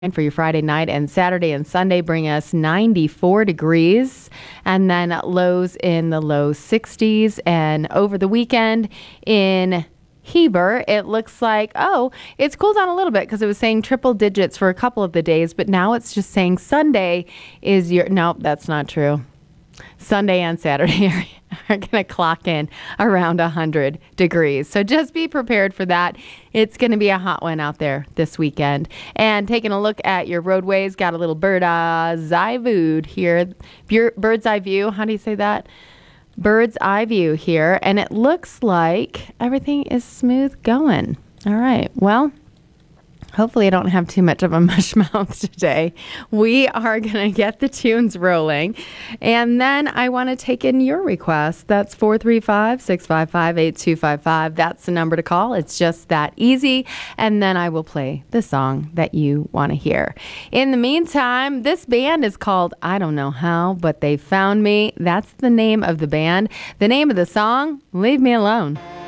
And for your Friday night, and Saturday and Sunday bring us 94 degrees, and then lows in the low 60s. And over the weekend in Heber, it looks like, it's cooled down a little bit because it was saying triple digits for a couple of the days, but now it's just saying Sunday is nope, that's not true. Sunday and Saturday are going to clock in around 100 degrees. So just be prepared for that. It's going to be a hot one out there this weekend. And taking a look at your roadways, got a little bird's eye view here. Bird's eye view. How do you say that? Bird's eye view here. And it looks like everything is smooth going. All right. Well, hopefully I don't have too much of a mush mouth today. We are going to get the tunes rolling. And then I want to take in your requests. That's 435-655-8255. That's the number to call. It's just that easy. And then I will play the song that you want to hear. In the meantime, this band is called I Don't Know How, But They Found Me. That's the name of the band. The name of the song, Leave Me Alone.